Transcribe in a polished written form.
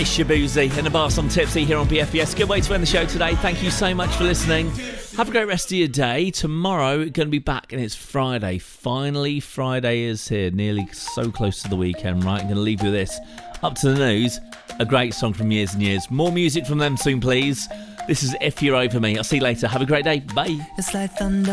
It's Shabuzi and the Bar Song Tipsy here on BFBS. Good way to end the show today. Thank you so much for listening. Have a great rest of your day. Tomorrow, going to be back and it's Friday. Finally, Friday is here. Nearly so close to the weekend, right? I'm going to leave you with this. Up to the News, a great song from Years and Years. More music from them soon, please. This is If You're Over Me. I'll see you later. Have a great day. Bye. It's like thunder.